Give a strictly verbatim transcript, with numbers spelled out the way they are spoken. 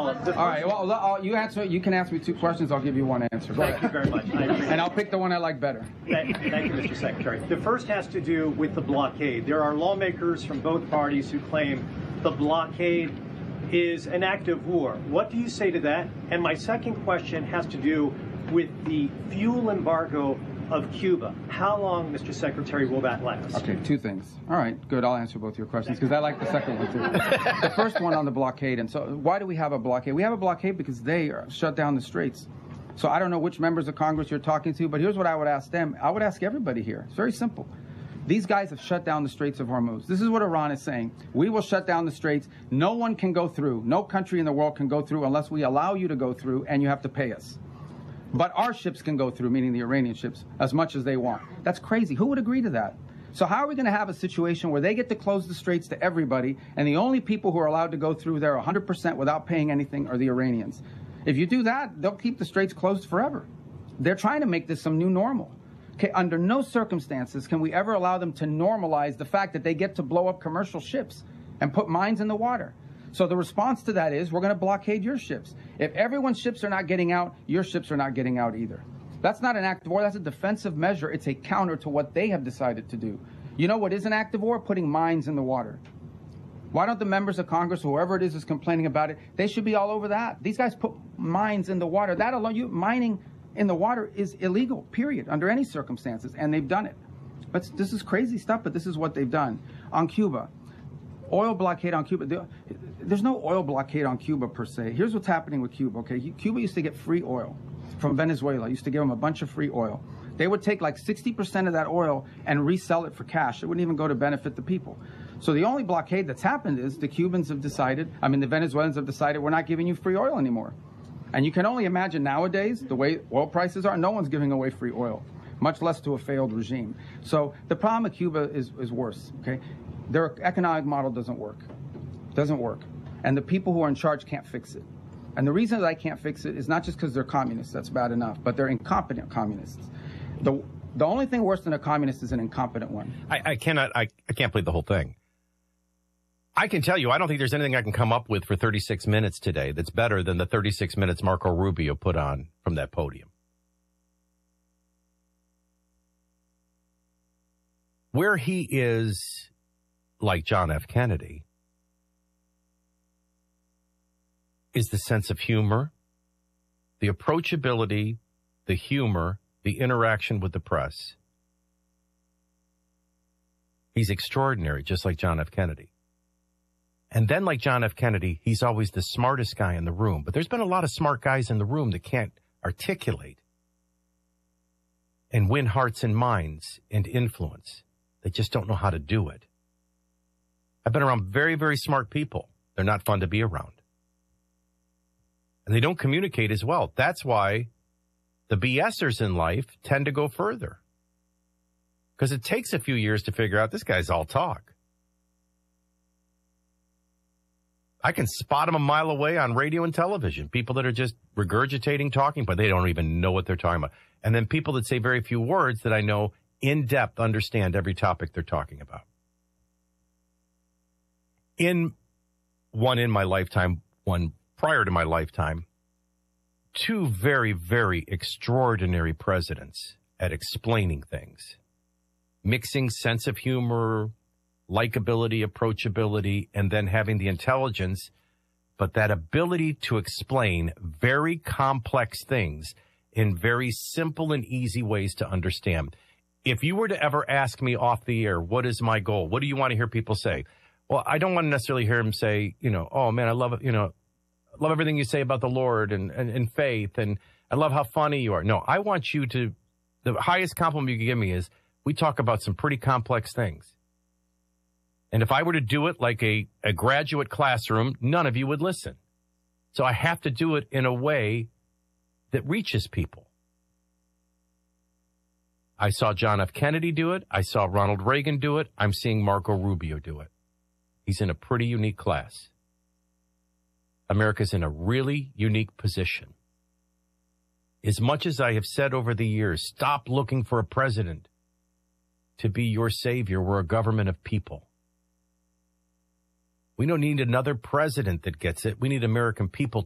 follow-up. All right, well, I'll, you answer. You can ask me two questions. I'll give you one answer. Go Thank ahead. you very much. I and I'll pick the one I like better. Thank, thank you, Mister Secretary. The first has to do with the blockade. There are lawmakers from both parties who claim the blockade is an act of war. What do you say to that? And my second question has to do with the fuel embargo of Cuba. How long, Mister Secretary, will that last? Okay, two things. All right, good. I'll answer both your questions because I like the second one too. The first one on the blockade. And so why do we have a blockade? We have a blockade because they are shut down the straits. So I don't know which members of Congress you're talking to, but here's what I would ask them. I would ask everybody here. It's very simple. These guys have shut down the Straits of Hormuz. This is what Iran is saying. We will shut down the straits. No one can go through. No country in the world can go through unless we allow you to go through, and you have to pay us. But our ships can go through, meaning the Iranian ships, as much as they want. That's crazy. Who would agree to that? So how are we going to have a situation where they get to close the straits to everybody, and the only people who are allowed to go through there one hundred percent without paying anything are the Iranians? If you do that, they'll keep the straits closed forever. They're trying to make this some new normal. Okay, under no circumstances can we ever allow them to normalize the fact that they get to blow up commercial ships and put mines in the water. So the response to that is we're going to blockade your ships. If everyone's ships are not getting out, your ships are not getting out either. That's not an act of war. That's a defensive measure. It's a counter to what they have decided to do. You know what is an act of war? Putting mines in the water. Why don't the members of Congress, whoever it is is complaining about it, they should be all over that. These guys put mines in the water. That alone, you mining in the water is illegal, period, under any circumstances, and they've done it. But this is crazy stuff, but this is what they've done. On Cuba, oil blockade on Cuba. There's no oil blockade on Cuba per se. Here's what's happening with Cuba, okay? Cuba used to get free oil from Venezuela. Used to give them a bunch of free oil. They would take like sixty percent of that oil and resell it for cash. It wouldn't even go to benefit the people. So the only blockade that's happened is the Cubans have decided, I mean, the Venezuelans have decided we're not giving you free oil anymore. And you can only imagine nowadays, the way oil prices are, no one's giving away free oil, much less to a failed regime. So the problem with Cuba is, is worse, okay? Their economic model doesn't work. Doesn't work. And the people who are in charge can't fix it. And the reason that I can't fix it is not just because they're communists, that's bad enough, but they're incompetent communists. The, the only thing worse than a communist is an incompetent one. I, I cannot, I, I can't believe the whole thing. I can tell you, I don't think there's anything I can come up with for thirty-six minutes today that's better than the thirty-six minutes Marco Rubio put on from that podium. Where he is like John F. Kennedy is the sense of humor, the approachability, the humor, the interaction with the press. He's extraordinary, just like John F. Kennedy. And then, like John F. Kennedy, he's always the smartest guy in the room. But there's been a lot of smart guys in the room that can't articulate and win hearts and minds and influence. They just don't know how to do it. I've been around very, very smart people. They're not fun to be around. And they don't communicate as well. That's why the BSers in life tend to go further. Because it takes a few years to figure out this guy's all talk. I can spot them a mile away on radio and television. People that are just regurgitating, talking, but they don't even know what they're talking about. And then people that say very few words that I know in depth understand every topic they're talking about. In one in my lifetime, one prior to my lifetime, two very, very extraordinary presidents at explaining things, mixing sense of humor, likability, approachability, and then having the intelligence, but that ability to explain very complex things in very simple and easy ways to understand. If you were to ever ask me off the air, what is my goal? What do you want to hear people say? Well, I don't want to necessarily hear them say, you know, oh man, I love it, you know, I love everything you say about the Lord and, and, and faith, and I love how funny you are. No, I want you to, the highest compliment you can give me is, we talk about some pretty complex things. And if I were to do it like a, a graduate classroom, none of you would listen. So I have to do it in a way that reaches people. I saw John F. Kennedy do it. I saw Ronald Reagan do it. I'm seeing Marco Rubio do it. He's in a pretty unique class. America's in a really unique position. As much as I have said over the years, stop looking for a president to be your savior. We're a government of people. We don't need another president that gets it. We need American people